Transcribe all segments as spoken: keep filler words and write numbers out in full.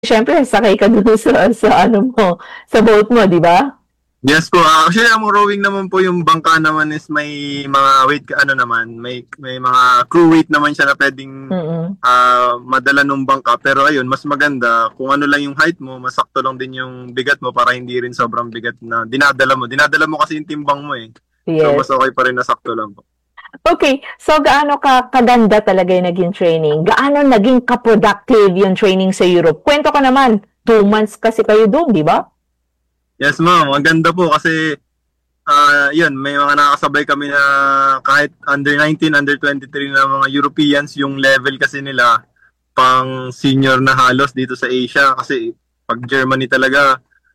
siyempre sakay ka dun sa sa ano mo, sa boat mo, 'di ba? Yes po. Uh, actually, ang rowing naman po yung bangka naman is may mga weight, ano naman, may may mga crew weight naman siya na pwedeng Mm. uh, madala nung bangka. Pero ayun, mas maganda kung ano lang yung height mo, masakto lang din yung bigat mo para hindi rin sobrang bigat na dinadala mo. Dinadala mo kasi yung timbang mo eh. So, Yes. mas okay pa rin na sakto lang po. Okay, so gaano ka kaganda talaga yung naging training? Gaano naging ka-productive yung training sa Europe? Kwento ka naman, two months kasi kayo doon, di ba? Yes, ma'am. Ang ganda po kasi uh, yun, may mga nakakasabay kami na kahit under nineteen, under twenty-three na mga Europeans, yung level kasi nila pang senior na halos dito sa Asia. Kasi pag Germany talaga,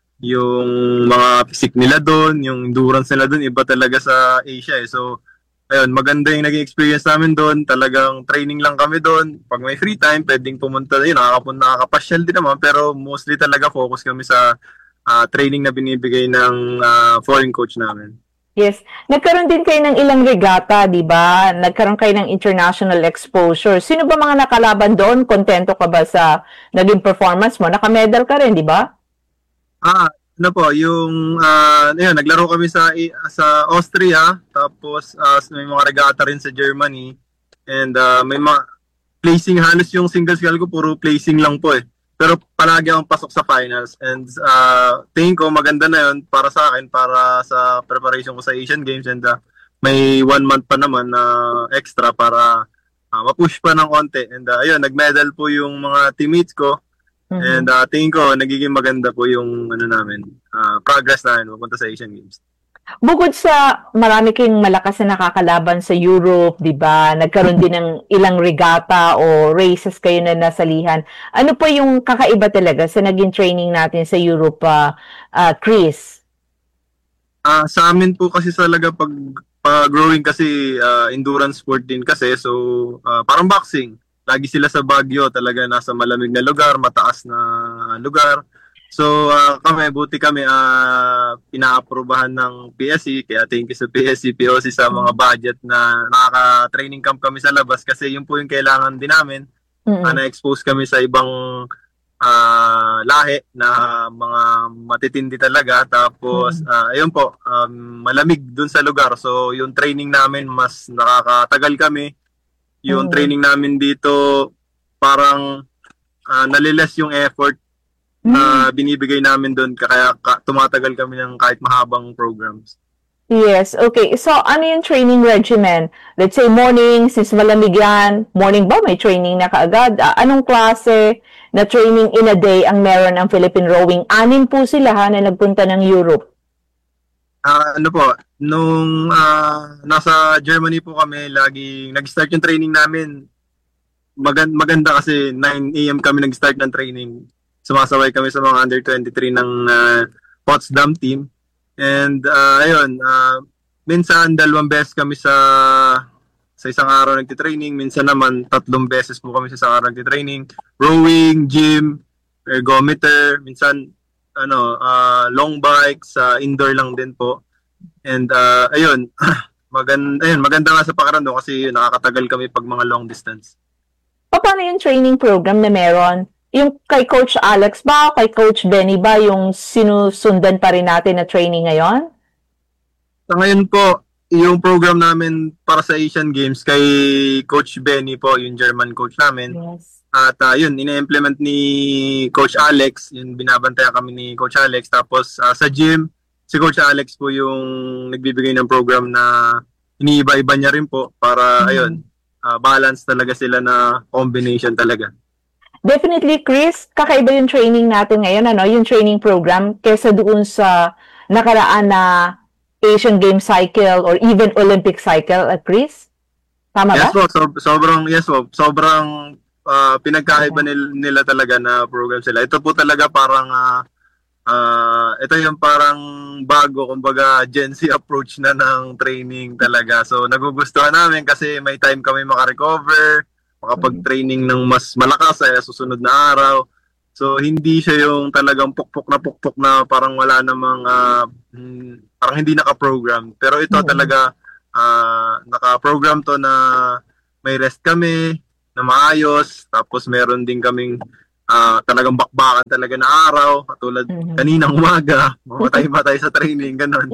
yung mga physique nila doon, yung endurance nila doon, iba talaga sa Asia eh. So, ayun, maganda yung naging experience namin doon. Talagang training lang kami doon. Pag may free time, pwedeng pumunta, yun, nakakapunta, nakakapasyal din naman. Pero mostly talaga focus kami sa uh, training na binibigay ng uh, foreign coach namin. Yes. Nagkaroon din kayo ng ilang regata, di ba? Nagkaroon kayo ng international exposure. Sino ba mga nakalaban doon? Kontento ka ba sa naging performance mo? Naka-medal ka rin, di ba? Ah, ano po, yung, uh, yun, naglaro kami sa sa Austria, tapos uh, may mga regata rin sa Germany, and uh, may mga placing, halos yung single skill ko, puro placing lang po eh. Pero palagi akong pasok sa finals. And uh, tingin ko maganda na yun para sa akin, para sa preparation ko sa Asian Games. And uh, may one month pa naman na uh, extra para uh, mapush pa ng konti. And uh, ayun, nag-medal po yung mga teammates ko. Mm-hmm. And uh, tingin ko nagiging maganda po yung ano namin, uh, progress namin papunta sa Asian Games. Bukod sa marami kayong malakas na nakakalaban sa Europe, di ba? Nagkaroon din ng ilang regata o races kayo na nasalihan. Ano po yung kakaiba talaga sa naging training natin sa Europe, uh, uh, Chris? Uh, sa amin po kasi talaga pag, pag growing kasi uh, endurance sport din kasi. So uh, parang boxing. Lagi sila sa Baguio, talaga nasa malamig na lugar, mataas na lugar. So, uh, kami, buti kami uh, pinaaprobahan ng P S C, kaya thank you sa P S C, P O C sa mga budget na nakaka-training camp kami sa labas kasi yun po yung kailangan din namin. Mm-hmm. Uh, na-expose kami sa ibang uh, lahi na mga matitindi talaga. Tapos, mm-hmm. uh, ayun po, um, malamig dun sa lugar. So, yung training namin, mas nakakatagal kami. Yung mm-hmm. training namin dito, parang uh, naliles yung effort na uh, binibigay namin doon kaya ka, tumatagal kami ng kahit mahabang programs. Yes, okay. So, ano yung training regimen? Let's say morning, since malamig yan, morning ba may training na kaagad? Uh, anong klase na training in a day ang meron ang Philippine Rowing? Anim po sila ha, na nagpunta ng Europe. Uh, ano po, nung uh, nasa Germany po kami, lagi nag-start yung training namin. Maganda, maganda kasi nine a.m. kami nag-start ng training. Sumasabay kami sa mga under twenty-three ng uh, Potsdam team. And uh, ayun, uh, minsan dalawang beses kami sa sa isang araw nagtitraining, minsan naman tatlong beses po kami sa isang araw nagtitraining. Rowing, gym, ergometer, minsan ano, uh, long bike, sa uh, indoor lang din po. And uh, ayun, maganda, ayun, maganda nga sa pakiramdam kasi nakakatagal kami pag mga long distance. Paano yung training program na meron? Yung kay Coach Alex ba, kay Coach Benny ba, yung sinusundan pa rin natin na training ngayon? Sa ngayon po, yung program namin para sa Asian Games kay Coach Benny po, yung German coach namin. Yes. At uh, yun, ina-implement ni Coach Alex, yung binabantayan kami ni Coach Alex. Tapos uh, sa gym, si Coach Alex po yung nagbibigay ng program na iniiba-iba niya rin po para, mm-hmm. ayun, uh, balance talaga sila na combination talaga. Definitely, Chris, kakaiba yung training natin ngayon, ano, yung training program, kesa doon sa nakaraan na Asian Games cycle or even Olympic cycle, uh, Chris? Tama yes, ba? Yes po, so, sobrang, yes po, sobrang uh, pinagkaiba nila, nila talaga na program sila. Ito po talaga parang, uh, uh, ito yung parang bago, kumbaga Gen Z approach na ng training talaga. So, nagugustuhan namin kasi may time kami makarecover, makapag-training ng mas malakas ay susunod na araw. So, hindi siya yung talagang pukpok na pukpok na parang wala namang, uh, parang hindi naka-program. Pero ito mm-hmm. talaga, uh, naka-program to na may rest kami, na maayos. Tapos meron din kaming uh, talagang bakbakan talaga na araw, katulad mm-hmm. kaninang umaga, mamatay-matay sa training, ganun.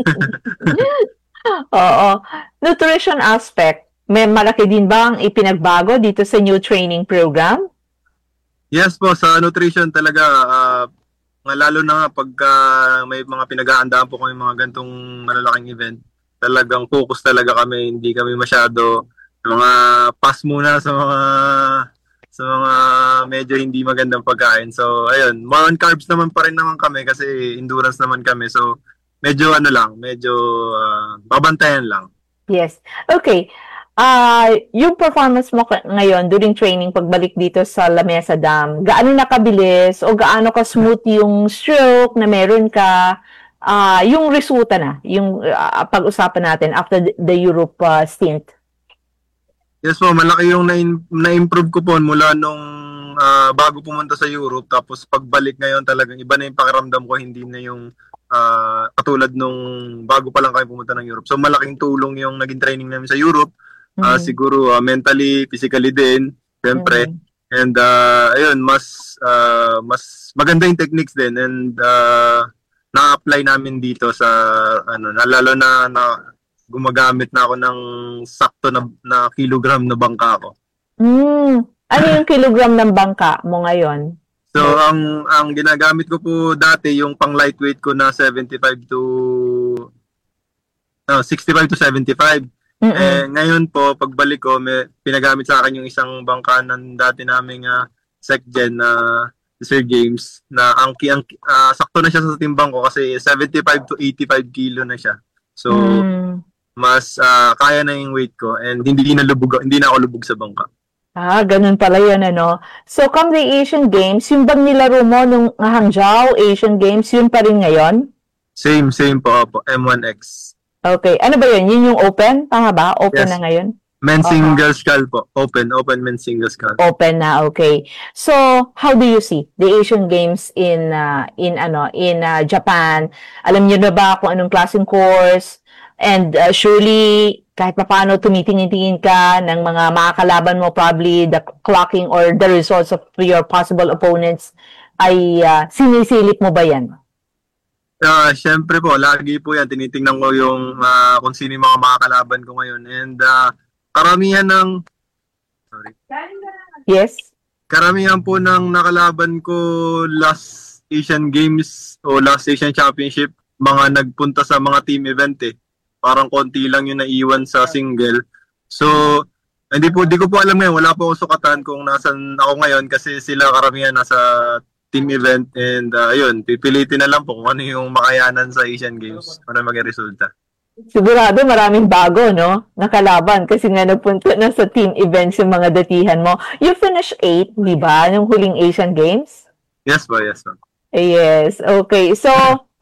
Oo. Nutrition aspect, may malaki din ba ang ipinagbago dito sa new training program? Yes po, sa nutrition talaga, uh, lalo na pagka may mga pinaghahandaan po kami mga gantong malalaking event, talagang focus talaga kami, hindi kami masyado mga pass muna sa mga sa mga medyo hindi magandang pagkain. So, ayun, more on carbs naman pa rin naman kami kasi endurance naman kami. So, medyo ano lang, medyo uh, babantayan lang. Yes. Okay. Uh, yung performance mo ngayon during training pagbalik dito sa Lamesa Dam, gaano nakabilis o gaano ka-smooth yung stroke na meron ka, uh, yung resulta na, yung uh, pag-usapan natin after the Europe uh, stint? Yes po, malaki yung na-improve ko po mula nung uh, bago pumunta sa Europe, tapos pagbalik ngayon talagang iba na yung pakiramdam ko, hindi na yung uh, katulad nung bago pa lang kayo pumunta ng Europe. So malaking tulong yung naging training namin sa Europe. Uh, mm-hmm. Siguro uh, mentally, physically din, siyempre. Mm-hmm. And uh, ayun, mas uh, mas maganda yung techniques din and uh, na-apply namin dito sa ano, na, lalo na, na gumagamit na ako ng sakto na, na kilogram na bangka ko. Mm. Ano yung kilogram ng bangka mo ngayon? So ang ang ginagamit ko po dati yung pang lightweight ko na seventy-five to no, sixty-five to seventy-five. Mm-mm. Eh, ngayon po, pagbalik ko, may pinagamit sa akin yung isang bangka ng dati naming uh, SecGen na uh, Sir James, na ang, ang uh, sakto na siya sa timbang ko kasi seventy-five to eighty-five kilo na siya. So, mm. mas uh, kaya na yung weight ko and hindi na lubog, hindi na ako lubog sa bangka. Ah, ganun pala yun, ano. So, come the Asian Games, yung bang nilaro mo nung Hangzhou Asian Games, yun pa rin ngayon? Same, same po, po M one X. Okay. Ano ba yun? Yun yung open? Tama ba? Open yes. na ngayon? Men's uh-huh. single skull po. Open. Open men's single skull. Open na. Okay. So, how do you see the Asian Games in uh, in ano in uh, Japan? Alam niyo na ba kung anong klaseng course? And uh, surely, kahit pa paano tumitingin-tingin ka ng mga makakalaban mo, probably the clocking or the results of your possible opponents, ay uh, sinisilip mo ba yan? Uh, Siyempre po, lagi po yan. Tinitingnan ko yung uh, kung sino yung mga makakalaban ko ngayon. And uh, karamihan ng... Sorry. Yes? Karamihan po ng nakalaban ko last Asian Games o last Asian Championship, mga nagpunta sa mga team event eh. Parang konti lang yung naiwan sa single. So, hindi po, di ko po alam ngayon. Wala po ako sukatan kung nasan ako ngayon kasi sila karamihan nasa team event and uh, ayun, pipilitin na lang po kung ano yung makayanan sa Asian Games para maging resulta. Sigurado maraming bago, no? Nakalaban kasi nga nagpunta na sa team events yung mga datihan mo. You finished eighth, di ba? Yung huling Asian Games? Yes po, yes po. Yes, okay. So,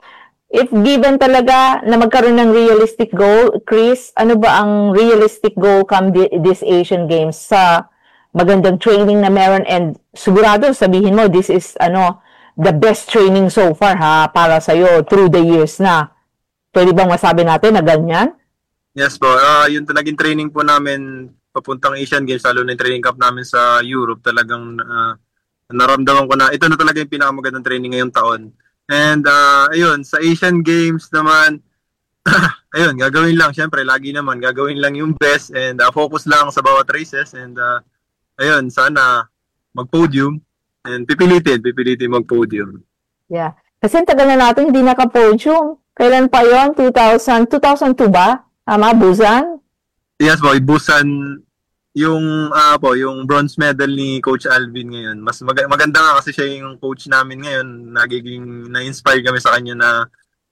if given talaga na magkaroon ng realistic goal, Chris, ano ba ang realistic goal come di- this Asian Games sa magandang training na meron and sigurado sabihin mo this is ano the best training so far ha para sa iyo through the years na. Pwede bang masabi natin na ganyan? Yes po. Uh, yung naging training po namin papuntang Asian Games, lalo na yung training camp namin sa Europe, talagang uh, naramdaman ko na ito na talaga yung pinakamagandang training ngayong taon. And uh, ayun, sa Asian Games naman, ayun, gagawin lang. Siyempre, lagi naman, gagawin lang yung best and uh, focus lang sa bawat races and uh, ayun, sana mag-podium and pipilitin, pipilitin mag-podium. Yeah. Kasi tagal na natin hindi naka-podium. Kailan pa yon? two thousand, two thousand two ba? Tama, Busan? Yes po, Busan, yung, uh, po, yung bronze medal ni Coach Alvin ngayon. Mas mag- maganda nga kasi siya yung coach namin ngayon. Nagiging, na-inspire kami sa kanya na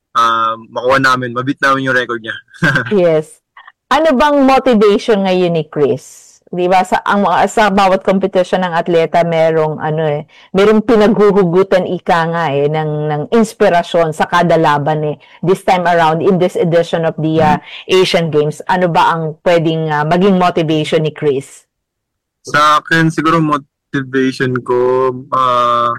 uh, makuha namin, mabit namin yung record niya. Yes. Ano bang motivation ngayon ni Chris? 'Di ba sa ang sa bawat competition ng atleta merong ano eh, merong pinaghuhugutan ika nga eh ng ng inspirasyon sa kada laban eh. This time around in this edition of the uh, Asian Games, ano ba ang pwedeng uh, maging motivation ni Chris? Sa akin siguro motivation ko uh,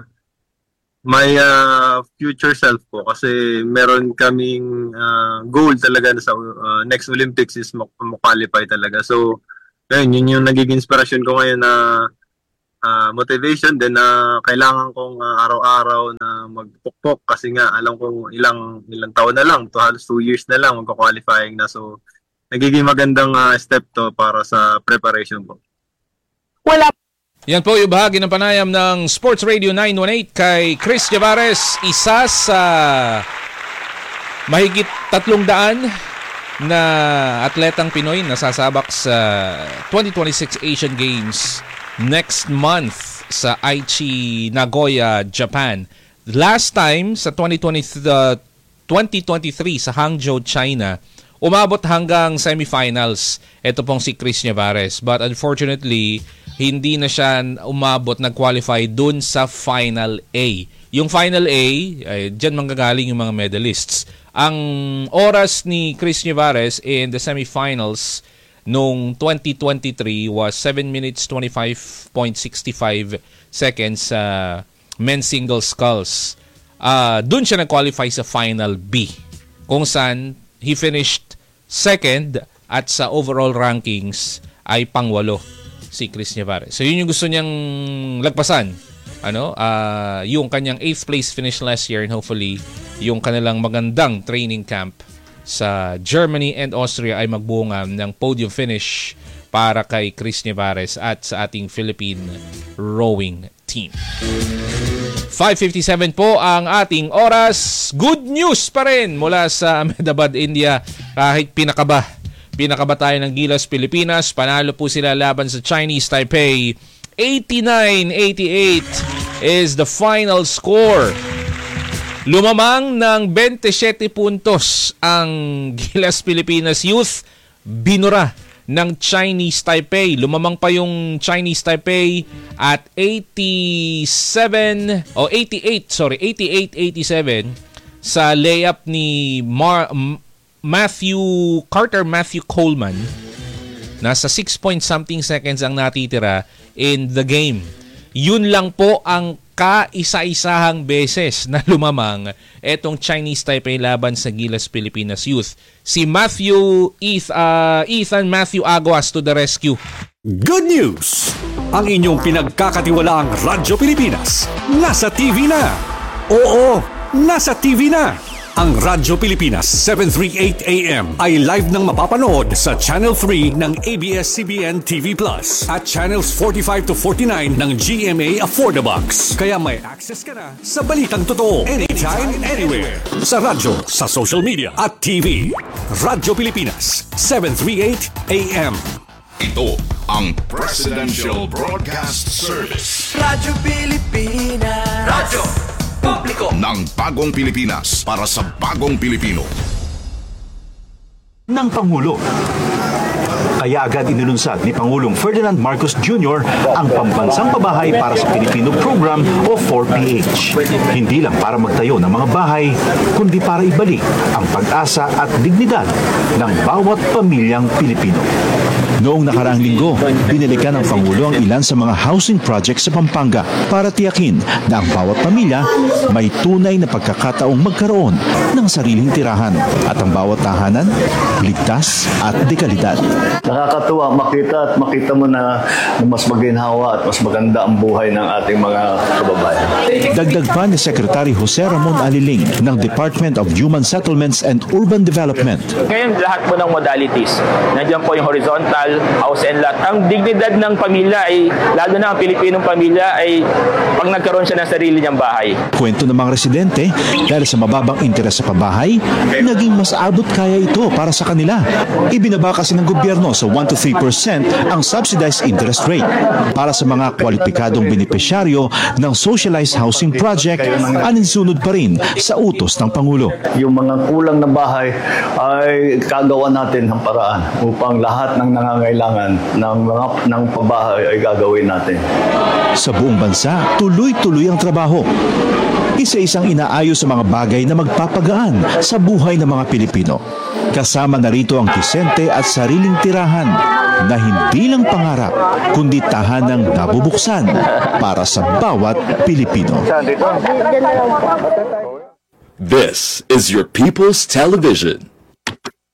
my uh, future self po kasi meron kaming uh, goal talaga sa uh, next Olympics is mag-qualify talaga. So ayun, yun yung nagiging inspirasyon ko ngayon na uh, motivation din na kailangan kong uh, araw-araw na magpukpok kasi nga alam kong ilang ilang taon na lang, to halos two years na lang magko-qualifying na. So nagiging magandang uh, step to para sa preparation ko. Wala. Yan po yung bahagi ng panayam ng Sports Radio nine one eight kay Chris Llevares, isa sa mahigit tatlong daan na atletang Pinoy na sasabak sa twenty twenty-six Asian Games next month sa Aichi, Nagoya, Japan. Last time sa twenty twenty, uh, twenty twenty-three sa Hangzhou, China, umabot hanggang semifinals ito pong si Chris Llevares. But unfortunately, hindi na siya umabot, nag-qualify dun sa Final A. Yung Final A, ay, dyan manggagaling yung mga medalists. Ang oras ni Chris Llevares in the semifinals noong twenty twenty-three was seven minutes twenty-five point six five seconds sa uh, men's single sculls. Uh, dun siya nag-qualify sa Final B, kung saan he finished second at sa overall rankings ay pangwalo si Chris Llevares. So yun yung gusto niyang lagpasan. Ano? Uh, yung kanyang eighth place finish last year, and hopefully yung kanilang magandang training camp sa Germany and Austria ay magbunga ng podium finish para kay Chris Llevares at sa ating Philippine rowing team. five fifty-seven po ang ating oras. Good news pa rin mula sa Ahmedabad, India. Kahit pinakaba, pinakaba tayo ng Gilas, Pilipinas. Panalo po sila laban sa Chinese Taipei. eighty-nine eighty-eight is the final score. Lumamang ng twenty-seven puntos ang Gilas Pilipinas Youth. Binura ng Chinese Taipei. Lumamang pa yung Chinese Taipei at eighty-seven o oh, eighty-eight, sorry, eighty-eight eighty-seven sa layup ni Mar- Matthew Carter Matthew Coleman. Nasa six point something seconds ang natitira in the game. Yun lang po ang kaisa-isahang beses na lumamang etong Chinese Taipei laban sa Gilas Pilipinas Youth. Si Matthew Eth, uh, Ethan Matthew Aguas to the rescue. Good news! Ang inyong pinagkakatiwalaang Radyo Pilipinas nasa T V na. Oo, nasa T V na. Ang Radyo Pilipinas seven thirty-eight A M ay live nang mapapanood sa Channel three ng A B S C B N T V Plus at Channels forty-five to forty-nine ng G M A Affordabox. Kaya may access ka na sa balitang totoo anytime, anywhere. Sa radyo, sa social media at T V. Radyo Pilipinas seven thirty-eight A M. Ito ang Presidential Broadcast Service. Radyo Pilipinas. Radyo Publiko ng bagong Pilipinas para sa bagong Pilipino. Ng Pangulo. Kaya agad inilunsad ni Pangulong Ferdinand Marcos Junior ang Pambansang Pabahay para sa Pilipino Program o four P H. Hindi lang para magtayo ng mga bahay, kundi para ibalik ang pag-asa at dignidad ng bawat pamilyang Pilipino. Noong nakaraang linggo, binalikan ng Pangulo ang ilan sa mga housing projects sa Pampanga para tiyakin na ang bawat pamilya may tunay na pagkakataong magkaroon ng sariling tirahan at ang bawat tahanan ligtas at dekalidad. Nakakatuwa makita at makita mo na mas maginhawa at mas maganda ang buhay ng ating mga kababayan. Dagdag pa ni Secretary Jose Ramon Aliling ng Department of Human Settlements and Urban Development. Ngayon, lahat po ng modalities. Nandiyan po yung horizontal, house and lot. Ang dignidad ng pamilya ay, lalo na ang Pilipinong pamilya, ay pag nagkaroon siya ng sarili niyang bahay. Kwento ng mga residente, dahil sa mababang interes sa pabahay, naging mas abot kaya ito para sa kanila. Ibinaba kasi ng gobyerno sa one to three percent ang subsidized interest rate para sa mga kwalipikadong benepisyaryo ng socialized housing project, aninsunod pa rin sa utos ng Pangulo. Yung mga kulang na bahay ay kagawa natin ng paraan upang lahat ng nangangailangan ng mga ng pabahay ay gagawin natin. Sa buong bansa, tuloy-tuloy ang trabaho. Isa-isang inaayos sa mga bagay na magpapagaan sa buhay ng mga Pilipino. Kasama na rito ang disente at sariling tirahan na hindi lang pangarap, kundi tahanang nabubuksan para sa bawat Pilipino. This is your People's Television.